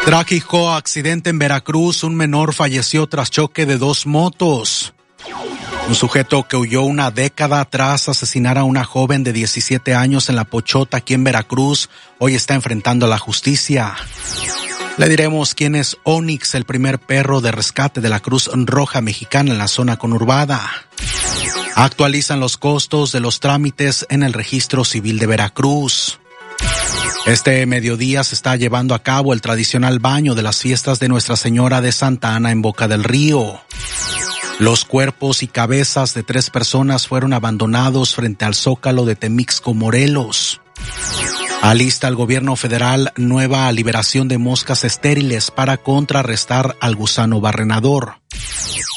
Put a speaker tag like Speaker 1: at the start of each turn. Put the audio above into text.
Speaker 1: Trágico accidente en Veracruz, un menor falleció tras choque de dos motos. Un sujeto que huyó una década tras asesinar a una joven de 17 años en La Pochota, aquí en Veracruz, hoy está enfrentando a la justicia. Le diremos quién es Onix, el primer perro de rescate de la Cruz Roja Mexicana en la zona conurbada. Actualizan los costos de los trámites en el Registro Civil de Veracruz. Este mediodía se está llevando a cabo el tradicional baño de las fiestas de Nuestra Señora de Santa Ana en Boca del Río. Los cuerpos y cabezas de 3 personas fueron abandonados frente al Zócalo de Temixco, Morelos. Alista el gobierno federal nueva liberación de moscas estériles para contrarrestar al gusano barrenador.